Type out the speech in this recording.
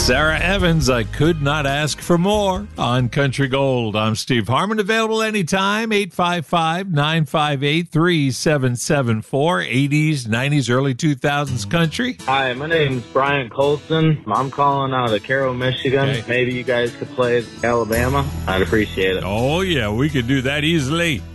Sarah Evans, I could not ask for more on Country Gold. I'm Steve Harmon, available anytime, 855-958-3774, 80s, 90s, early 2000s country. Hi, my name's Brian Colson. I'm calling out of Cairo, Michigan. Okay. Maybe you guys could play Alabama. I'd appreciate it. Oh, yeah, we could do that easily.